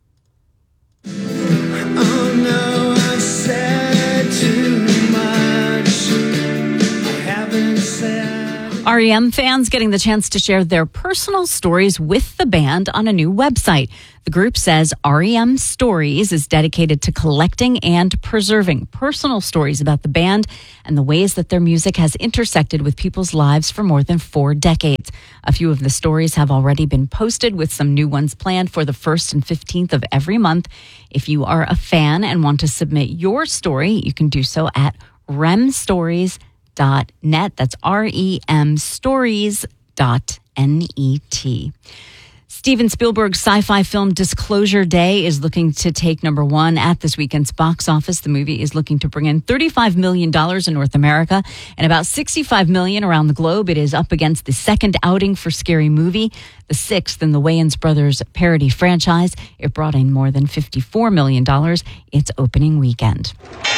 Oh no, I said too much. I haven't said. R E M fans getting the chance to share their personal stories with the band on a new website. The group says R E M Stories is dedicated to collecting and preserving personal stories about the band and the ways that their music has intersected with people's lives for more than four decades. A few of the stories have already been posted, with some new ones planned for the first and fifteenth of every month. If you are a fan and want to submit your story, you can do so at remstories dot net. That's R E M stories dot net. Steven Spielberg's sci-fi film Disclosure Day is looking to take number one at this weekend's box office. The movie is looking to bring in thirty-five million dollars in North America and about sixty-five million dollars around the globe. It is up against the second outing for Scary Movie, the sixth in the Wayans Brothers parody franchise. It brought in more than fifty-four million dollars its opening weekend.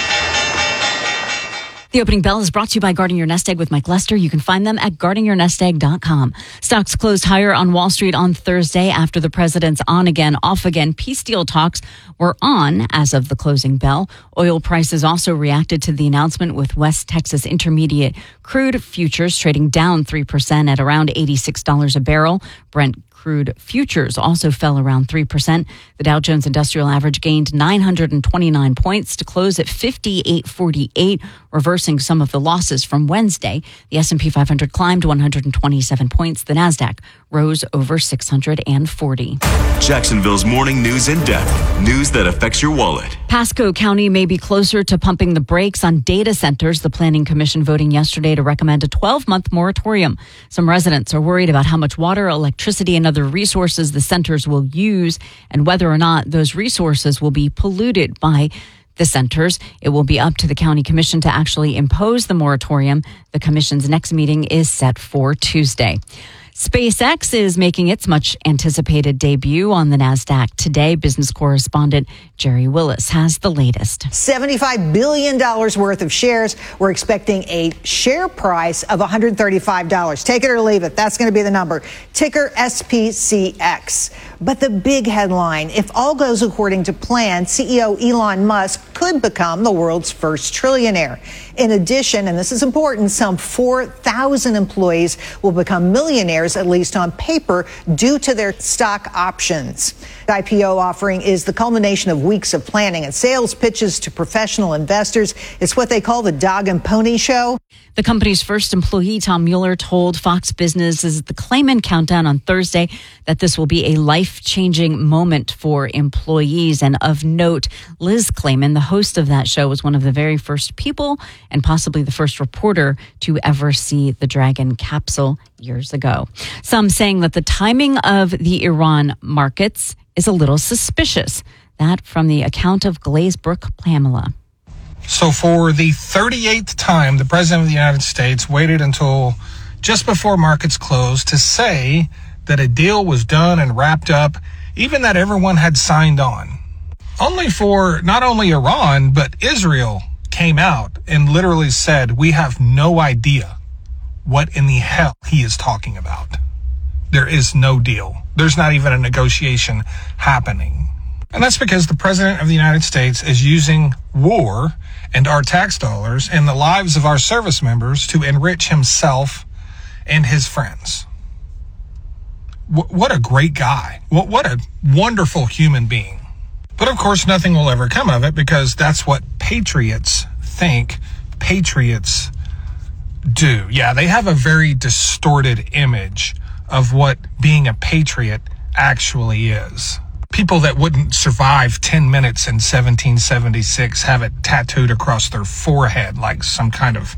The opening bell is brought to you by Guarding Your Nest Egg with Mike Lester. You can find them at guarding your nest egg dot com. Stocks closed higher on Wall Street on Thursday after the president's on-again, off-again peace deal talks were on as of the closing bell. Oil prices also reacted to the announcement, with West Texas Intermediate crude futures trading down three percent at around eighty-six dollars a barrel. Brent crude futures also fell around three percent. The Dow Jones Industrial Average gained nine hundred twenty-nine points to close at fifty-eight forty-eight, reversing some of the losses from Wednesday. The S and P five hundred climbed one hundred twenty-seven points. The Nasdaq rose over six hundred forty. Jacksonville's morning news in depth. News that affects your wallet. Pasco County may be closer to pumping the brakes on data centers. The Planning Commission voting yesterday to recommend a twelve-month moratorium. Some residents are worried about how much water, electricity, and other resources the centers will use and whether or not those resources will be polluted by the centers. It will be up to the county commission to actually impose the moratorium. The commission's next meeting is set for Tuesday. SpaceX is making its much anticipated debut on the NASDAQ today. Business correspondent Jerry Willis has the latest. seventy-five billion dollars worth of shares. We're expecting a share price of one hundred thirty-five dollars. Take it or leave it. That's going to be the number. Ticker S P C X. But the big headline, if all goes according to plan, C E O Elon Musk could become the world's first trillionaire. In addition, and this is important, some four thousand employees will become millionaires, at least on paper, due to their stock options. The I P O offering is the culmination of weeks of planning and sales pitches to professional investors. It's what they call the dog and pony show. The company's first employee, Tom Mueller, told Fox Business as the Clayman Countdown on Thursday that this will be a life-changing moment for employees. And of note, Liz Clayman, the host of that show, was one of the very first people and possibly the first reporter to ever see the Dragon capsule years ago. Some saying that the timing of the Iran markets is a little suspicious. That from the account of Glazebrook Pamela. So for the thirty-eighth time, the President of the United States waited until just before markets closed to say that a deal was done and wrapped up, even that everyone had signed on. Only for not only Iran, but Israel came out and literally said, we have no idea what in the hell he is talking about. There is no deal. There's not even a negotiation happening. And that's because the President of the United States is using war and our tax dollars and the lives of our service members to enrich himself and his friends. W- what a great guy. What, what a wonderful human being. But of course, nothing will ever come of it because that's what patriots think patriots do. Yeah, they have a very distorted image of what being a patriot actually is. people that wouldn't survive ten minutes in seventeen seventy-six have it tattooed across their forehead like some kind of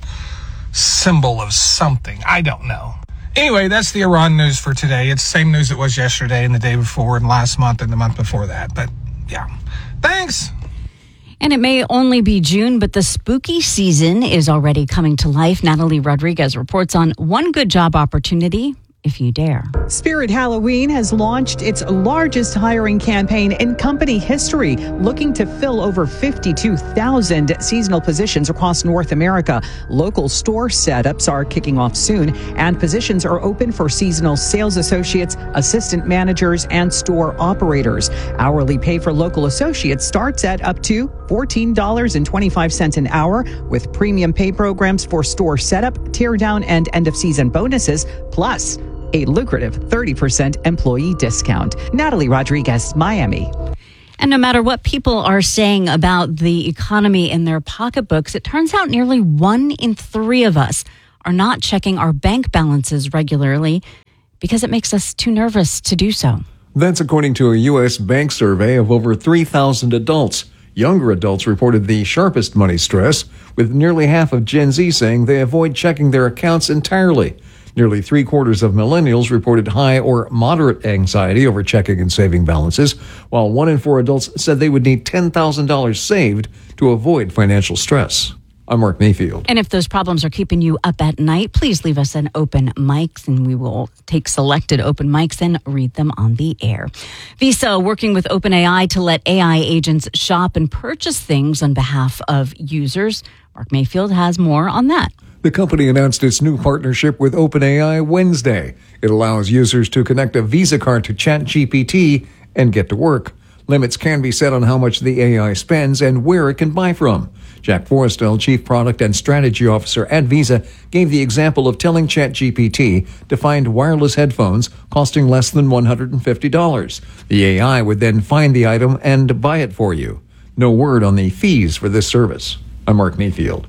symbol of something. I don't know. Anyway, that's the Iran news for today. It's the same news it was yesterday and the day before and last month and the month before that. But yeah, thanks. And it may only be June, but the spooky season is already coming to life. Natalie Rodriguez reports on one good job opportunity, if you dare. Spirit Halloween has launched its largest hiring campaign in company history, looking to fill over fifty-two thousand seasonal positions across North America. Local store setups are kicking off soon, and positions are open for seasonal sales associates, assistant managers, and store operators. Hourly pay for local associates starts at up to fourteen dollars and twenty-five cents an hour, with premium pay programs for store setup, tear down, and end of season bonuses, plus a lucrative thirty percent employee discount. Natalie Rodriguez, Miami. And no matter what people are saying about the economy in their pocketbooks, it turns out nearly one in three of us are not checking our bank balances regularly because it makes us too nervous to do so. That's according to a U S bank survey of over three thousand adults. Younger adults reported the sharpest money stress, with nearly half of Gen Z saying they avoid checking their accounts entirely. Nearly three quarters of millennials reported high or moderate anxiety over checking and saving balances, while one in four adults said they would need ten thousand dollars saved to avoid financial stress. I'm Mark Mayfield. And if those problems are keeping you up at night, please leave us an open mic, and we will take selected open mics and read them on the air. Visa working with OpenAI to let A I agents shop and purchase things on behalf of users. Mark Mayfield has more on that. The company announced its new partnership with OpenAI Wednesday. It allows users to connect a Visa card to ChatGPT and get to work. Limits can be set on how much the A I spends and where it can buy from. Jack Forrestal, Chief Product and Strategy Officer at Visa, gave the example of telling ChatGPT to find wireless headphones costing less than one hundred fifty dollars. The A I would then find the item and buy it for you. No word on the fees for this service. I'm Mark Mayfield.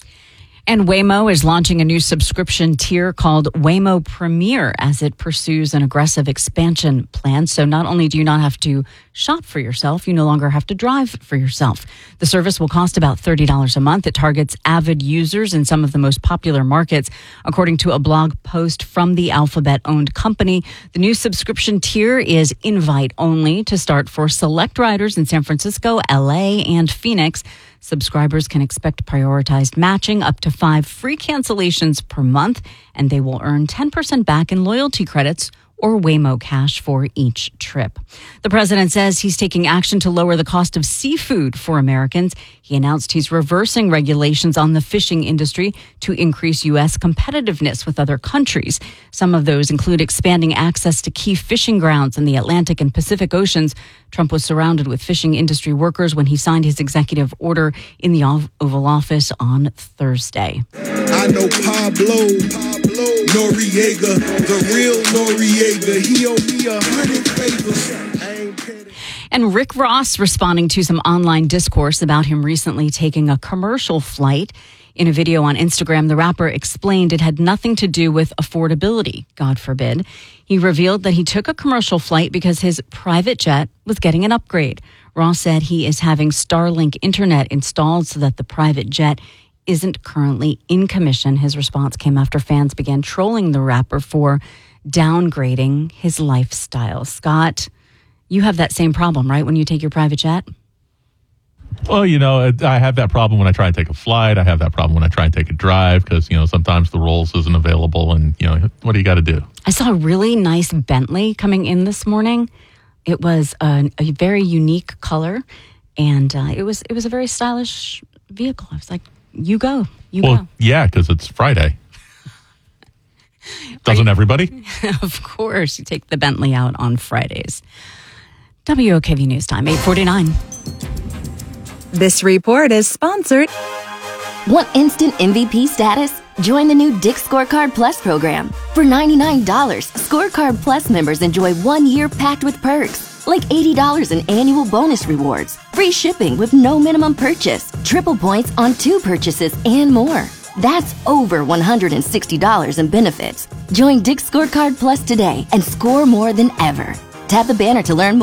And Waymo is launching a new subscription tier called Waymo Premier as it pursues an aggressive expansion plan. So not only do you not have to shop for yourself, you no longer have to drive for yourself. The service will cost about thirty dollars a month. It targets avid users in some of the most popular markets. According to a blog post from the Alphabet-owned company, the new subscription tier is invite only to start for select riders in San Francisco, L A, and Phoenix. Subscribers can expect prioritized matching, up to five free cancellations per month, and they will earn ten percent back in loyalty credits or Waymo Cash for each trip. The president says he's taking action to lower the cost of seafood for Americans. He announced he's reversing regulations on the fishing industry to increase U S competitiveness with other countries. Some of those include expanding access to key fishing grounds in the Atlantic and Pacific Oceans. Trump was surrounded with fishing industry workers when he signed his executive order in the Oval Office on Thursday. I know Pablo, Pablo Noriega, the real Noriega. He owe me a hundred favors. And Rick Ross responding to some online discourse about him recently taking a commercial flight. In a video on Instagram, the rapper explained it had nothing to do with affordability, God forbid. He revealed that he took a commercial flight because his private jet was getting an upgrade. Ross said he is having Starlink internet installed so that the private jet isn't currently in commission. His response came after fans began trolling the rapper for downgrading his lifestyle. Scott, you have that same problem, right, when you take your private jet? Well, you know, I have that problem when I try and take a flight. I have that problem when I try and take a drive because, you know, sometimes the Rolls isn't available and, you know, what do you got to do? I saw a really nice Bentley coming in this morning. It was a, a very unique color, and uh, it was it was a very stylish vehicle. I was like, you go, you well, go. Yeah, because it's Friday. Doesn't everybody? Of course, you take the Bentley out on Fridays. W O K V News Time, eight forty-nine. This report is sponsored. Want instant M V P status? Join the new Dick's Scorecard Plus program. For ninety-nine dollars, Scorecard Plus members enjoy one year packed with perks, like eighty dollars in annual bonus rewards, free shipping with no minimum purchase, triple points on two purchases, and more. That's over one hundred sixty dollars in benefits. Join Dick's Scorecard Plus today and score more than ever. Tap the banner to learn more.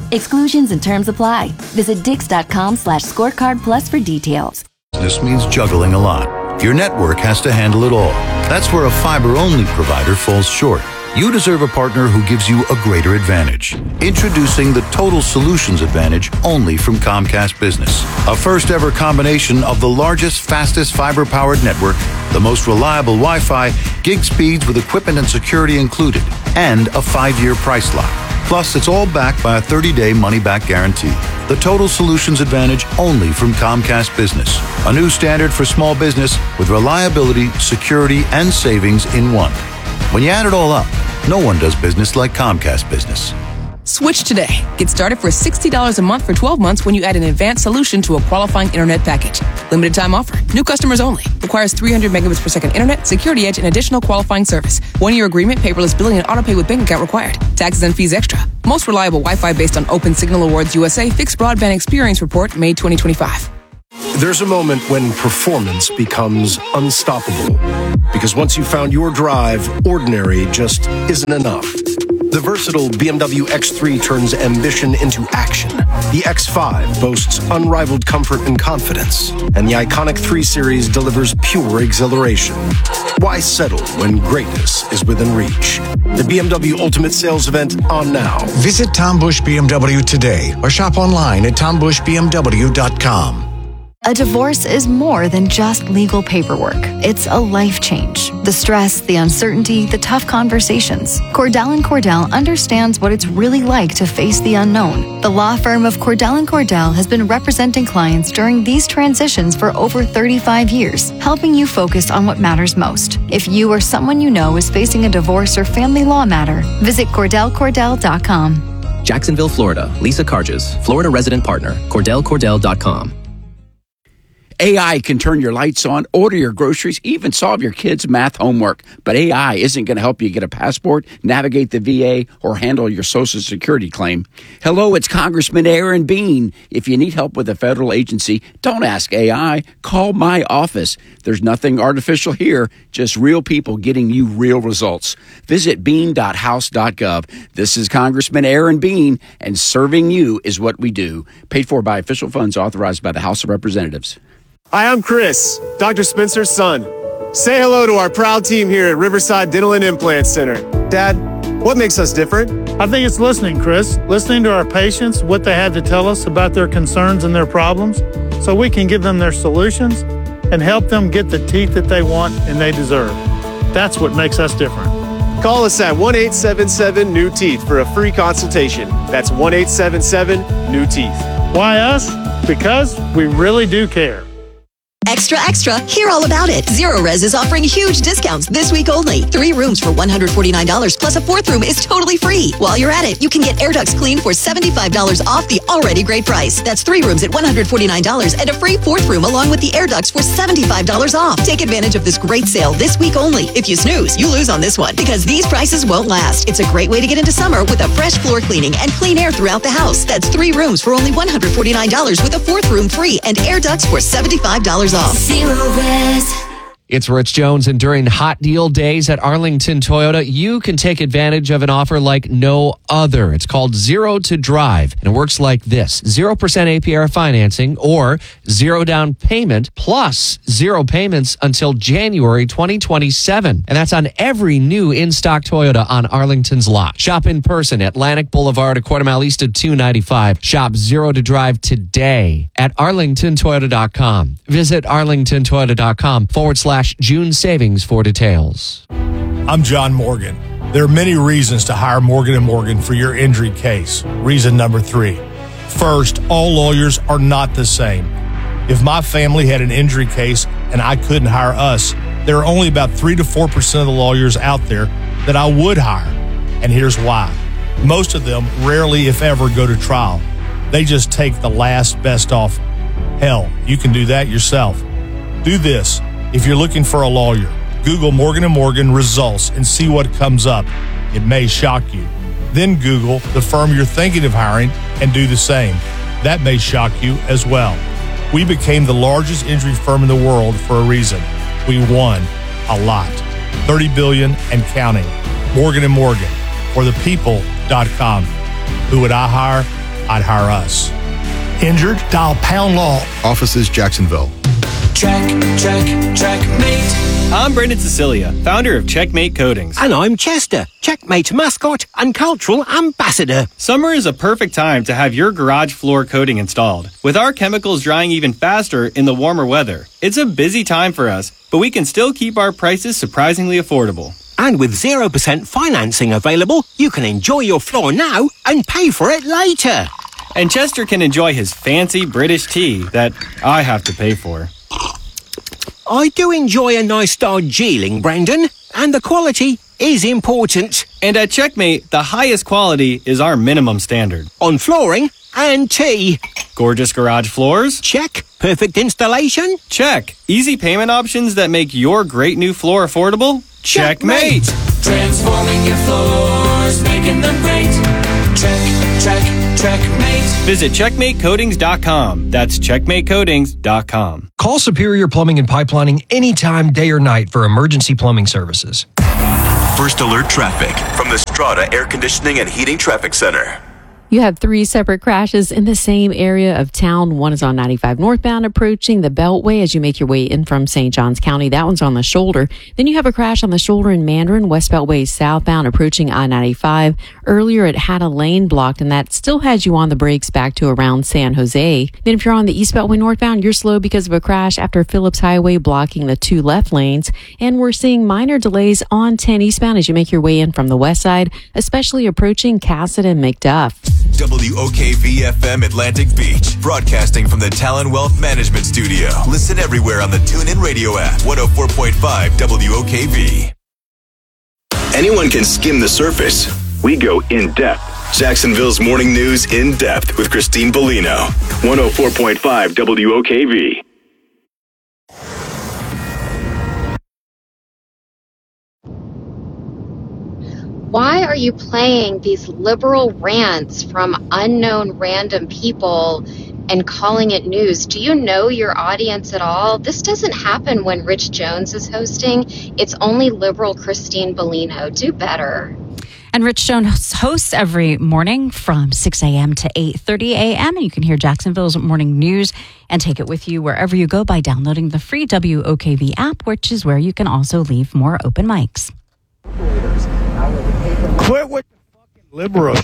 Exclusions and terms apply. Visit dix.com slash scorecard plus for details. This means juggling a lot. Your network has to handle it all. That's where a fiber-only provider falls short. You deserve a partner who gives you a greater advantage. Introducing the Total Solutions Advantage only from Comcast Business. A first-ever combination of the largest, fastest fiber-powered network, the most reliable Wi-Fi, gig speeds with equipment and security included, and a five-year price lock. Plus, it's all backed by a thirty-day money-back guarantee. The Total Solutions Advantage only from Comcast Business. A new standard for small business with reliability, security, and savings in one. When you add it all up, no one does business like Comcast Business. Switch today. Get started for sixty dollars a month for twelve months when you add an advanced solution to a qualifying internet package. Limited time offer. New customers only. Requires three hundred megabits per second internet, security edge, and additional qualifying service. One-year agreement, paperless billing, and autopay with bank account required. Taxes and fees extra. Most reliable Wi-Fi based on Open Signal Awards U S A Fixed Broadband Experience Report, May twenty twenty-five. There's a moment when performance becomes unstoppable. Because once you've found your drive, ordinary just isn't enough. The versatile B M W X three turns ambition into action. The X five boasts unrivaled comfort and confidence. And the iconic three Series delivers pure exhilaration. Why settle when greatness is within reach? The B M W Ultimate Sales Event on now. Visit Tom Busch B M W today or shop online at tom busch b m w dot com. A divorce is more than just legal paperwork. It's a life change. The stress, the uncertainty, the tough conversations. Cordell and Cordell understands what it's really like to face the unknown. The law firm of Cordell and Cordell has been representing clients during these transitions for over thirty-five years, helping you focus on what matters most. If you or someone you know is facing a divorce or family law matter, visit cordell cordell dot com. Jacksonville, Florida. Lisa Carges, Florida resident partner. cordell cordell dot com. A I can turn your lights on, order your groceries, even solve your kids' math homework. But A I isn't going to help you get a passport, navigate the V A, or handle your Social Security claim. Hello, it's Congressman Aaron Bean. If you need help with a federal agency, don't ask A I. Call my office. There's nothing artificial here, just real people getting you real results. Visit bean dot house dot gov. This is Congressman Aaron Bean, and serving you is what we do. Paid for by official funds authorized by the House of Representatives. Hi, I'm Chris, Doctor Spencer's son. Say hello to our proud team here at Riverside Dental and Implant Center. Dad, what makes us different? I think it's listening, Chris. Listening to our patients, what they have to tell us about their concerns and their problems, so we can give them their solutions and help them get the teeth that they want and they deserve. That's what makes us different. Call us at one eight seven seven new teeth for a free consultation. That's one eight seven seven new teeth. Why us? Because we really do care. Extra, extra, hear all about it. Zero Res is offering huge discounts this week only. Three rooms for one hundred forty-nine dollars plus a fourth room is totally free. While you're at it, you can get air ducts cleaned for seventy-five dollars off the already great price. That's three rooms at one hundred forty-nine dollars and a free fourth room along with the air ducts for seventy-five dollars off. Take advantage of this great sale this week only. If you snooze, you lose on this one because these prices won't last. It's a great way to get into summer with a fresh floor cleaning and clean air throughout the house. That's three rooms for only one hundred forty-nine dollars with a fourth room free and air ducts for seventy-five dollars off. Zero Res. It's Rich Jones, and during hot deal days at Arlington Toyota, you can take advantage of an offer like no other. It's called Zero to Drive, and it works like this. zero percent A P R financing or zero down payment plus zero payments until January twenty twenty-seven. And that's on every new in-stock Toyota on Arlington's lot. Shop in person at Atlantic Boulevard, a quarter mile east of two ninety-five. Shop Zero to Drive today at arlington toyota dot com. Visit arlington toyota dot com forward slash June savings for details. I'm John Morgan. There are many reasons to hire Morgan and Morgan for your injury case. Reason number three. First, all lawyers are not the same. If my family had an injury case and I couldn't hire us, there are only about three to four percent of the lawyers out there that I would hire. And here's why. Most of them rarely, if ever, go to trial. They just take the last best offer. Hell, you can do that yourself. Do this. If you're looking for a lawyer, Google Morgan and Morgan results and see what comes up. It may shock you. Then Google the firm you're thinking of hiring and do the same. That may shock you as well. We became the largest injury firm in the world for a reason. We won a lot. thirty billion dollars and counting. Morgan and Morgan or the people dot com. Who would I hire? I'd hire us. Injured? Dial Pound Law. Offices Jacksonville. Check, check, checkmate. I'm Brendan Cecilia, founder of Checkmate Coatings. And I'm Chester, Checkmate's mascot and cultural ambassador. Summer is a perfect time to have your garage floor coating installed. With our chemicals drying even faster in the warmer weather, it's a busy time for us, but we can still keep our prices surprisingly affordable. And with zero percent financing available, you can enjoy your floor now and pay for it later. And Chester can enjoy his fancy British tea that I have to pay for. I do enjoy a nice Darjeeling, Brendan, and the quality is important. And at Checkmate, the highest quality is our minimum standard. On flooring and tea. Gorgeous garage floors? Check. Perfect installation? Check. Easy payment options that make your great new floor affordable? Checkmate! Transforming your floors, making them great. Check, check, checkmate. Visit checkmate coatings dot com. That's checkmate coatings dot com. Call Superior Plumbing and Pipelining anytime, day or night, for emergency plumbing services. First Alert Traffic from the Strata Air Conditioning and Heating Traffic Center. You have three separate crashes in the same area of town. One is on ninety-five northbound approaching the Beltway as you make your way in from Saint Johns County. That one's on the shoulder. Then you have a crash on the shoulder in Mandarin, West Beltway southbound approaching I ninety-five. Earlier it had a lane blocked and that still has you on the brakes back to around San Jose. Then if you're on the East Beltway northbound, you're slow because of a crash after Phillips Highway blocking the two left lanes. And we're seeing minor delays on ten eastbound as you make your way in from the west side, especially approaching Cassett and McDuff. W O K V F M Atlantic Beach, broadcasting from the Talon Wealth Management Studio. Listen everywhere on the TuneIn Radio app. one oh four point five W O K V. Anyone can skim the surface. We go in depth. Jacksonville's Morning News in depth with Christine Bellino. one oh four point five W O K V. Why are you playing these liberal rants from unknown random people and calling it news? Do you know your audience at all? This doesn't happen when Rich Jones is hosting. It's only liberal Christine Bellino. Do better. And Rich Jones hosts every morning from six a.m. to eight thirty a.m. And you can hear Jacksonville's morning news and take it with you wherever you go by downloading the free W O K V app, which is where you can also leave more open mics. Quit with the fucking liberals.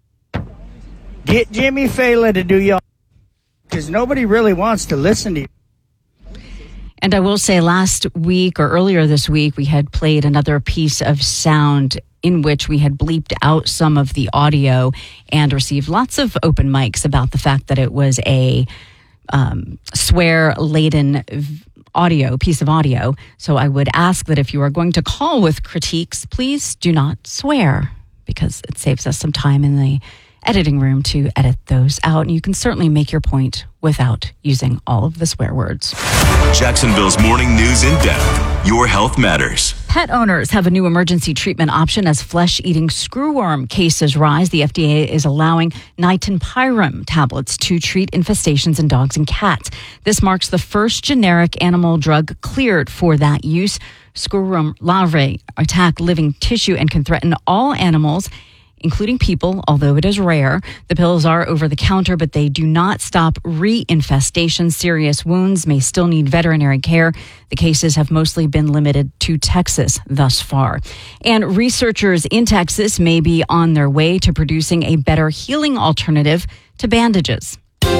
Get Jimmy Fallon to do y'all, because nobody really wants to listen to you. And I will say last week or earlier this week, we had played another piece of sound in which we had bleeped out some of the audio and received lots of open mics about the fact that it was a um, swear-laden audio, piece of audio. So I would ask that if you are going to call with critiques, please do not swear, because it saves us some time in the editing room to edit those out. And you can certainly make your point without using all of the swear words. Jacksonville's Morning News in depth. Your health matters. Pet owners have a new emergency treatment option as flesh-eating screwworm cases rise. The F D A is allowing Nitropyram tablets to treat infestations in dogs and cats. This marks the first generic animal drug cleared for that use. Screwworm larvae attack living tissue and can threaten all animals, including people, although it is rare. The pills are over the counter, but they do not stop reinfestation. Serious wounds may still need veterinary care. The cases have mostly been limited to Texas thus far. And researchers in Texas may be on their way to producing a better healing alternative to bandages.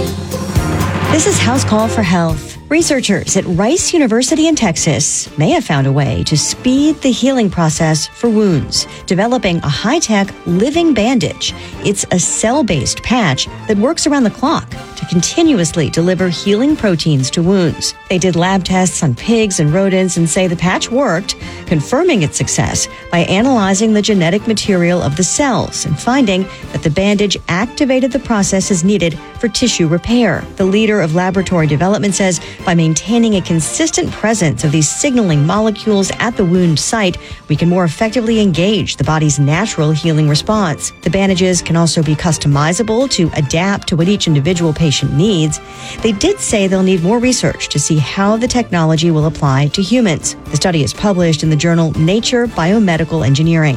This is House Call for Health. Researchers at Rice University in Texas may have found a way to speed the healing process for wounds, developing a high-tech living bandage. It's a cell-based patch that works around the clock to continuously deliver healing proteins to wounds. They did lab tests on pigs and rodents and say the patch worked, confirming its success by analyzing the genetic material of the cells and finding that the bandage activated the processes needed for tissue repair. The leader of laboratory development says by maintaining a consistent presence of these signaling molecules at the wound site, we can more effectively engage the body's natural healing response. The bandages can also be customizable to adapt to what each individual patient needs. They did say they'll need more research to see how the technology will apply to humans. The study is published in the journal Nature Biomedical Engineering.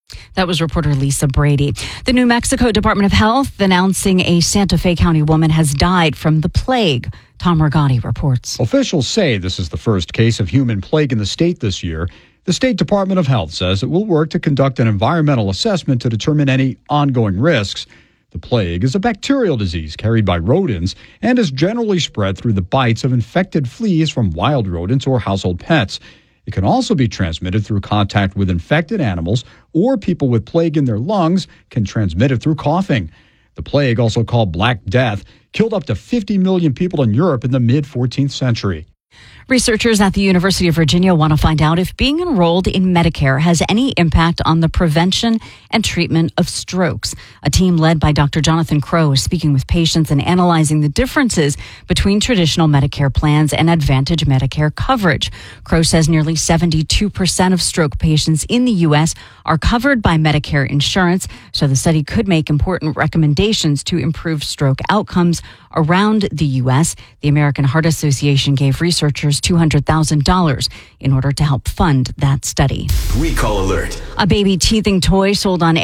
That was reporter Lisa Brady. The New Mexico Department of Health announcing a Santa Fe County woman has died from the plague. Tom Rigotti reports. Officials say this is the first case of human plague in the state this year. The State Department of Health says it will work to conduct an environmental assessment to determine any ongoing risks. The plague is a bacterial disease carried by rodents and is generally spread through the bites of infected fleas from wild rodents or household pets. It can also be transmitted through contact with infected animals, or people with plague in their lungs can transmit it through coughing. The plague, also called Black Death, killed up to fifty million people in Europe in the mid fourteenth century. Researchers at the University of Virginia want to find out if being enrolled in Medicare has any impact on the prevention and treatment of strokes. A team led by Doctor Jonathan Crow is speaking with patients and analyzing the differences between traditional Medicare plans and Advantage Medicare coverage. Crow says nearly seventy-two percent of stroke patients in the U S are covered by Medicare insurance, so the study could make important recommendations to improve stroke outcomes around the U S. The American Heart Association gave researchers two hundred thousand dollars in order to help fund that study. Recall alert. A baby teething toy sold on